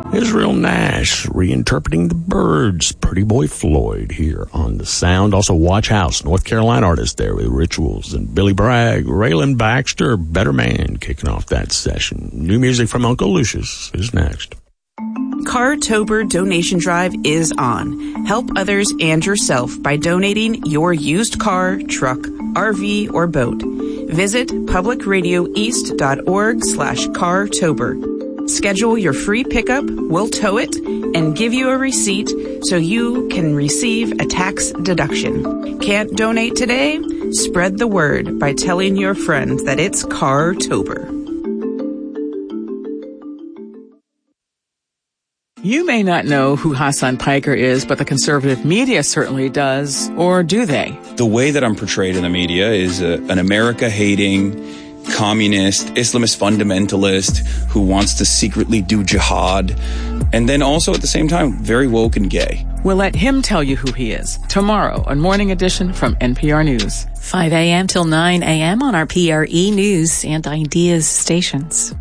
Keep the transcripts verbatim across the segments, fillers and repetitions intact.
Israel Nash reinterpreting the Byrds, Pretty Boy Floyd here on The Sound. Also Watch House, North Carolina artist there with Rituals. And Billy Bragg, Raylan Baxter, Better Man kicking off that session. New music from Uncle Lucius is next. Cartober donation drive is on. Help others and yourself by donating your used car, truck, R V, or boat. Visit publicradioeast.org slash Cartober. Schedule your free pickup, we'll tow it, and give you a receipt so you can receive a tax deduction. Can't donate today? Spread the word by telling your friends that it's Cartober. You may not know who Hassan Piker is, but the conservative media certainly does. Or do they? The way that I'm portrayed in the media is a, an America-hating, communist, Islamist fundamentalist who wants to secretly do jihad, and then also at the same time, very woke and gay. We'll let him tell you who he is tomorrow on Morning Edition from N P R News. five a.m. till nine a.m. on our P R E News and Ideas stations.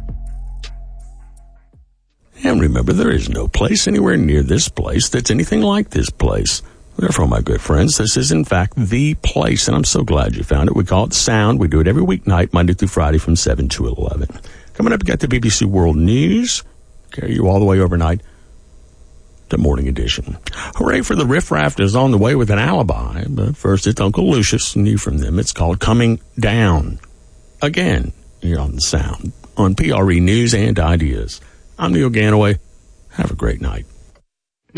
And remember, there is no place anywhere near this place that's anything like this place. Therefore, my good friends, this is in fact the place, and I'm so glad you found it. We call it Sound. We do it every weeknight, Monday through Friday from seven to eleven. Coming up, we got the B B C World News. Carry you all the way overnight to Morning Edition. Hooray for the Riff Raft is on the way with an alibi. But first, it's Uncle Lucius, new from them. It's called Coming Down. Again, here on the Sound, on P R E News and Ideas. I'm Neil Ganaway. Have a great night.